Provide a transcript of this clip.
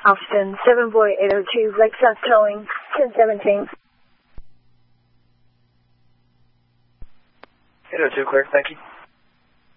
Austin, 7 Boy 802, Lake South Towing, 1017. 802, clear, thank you.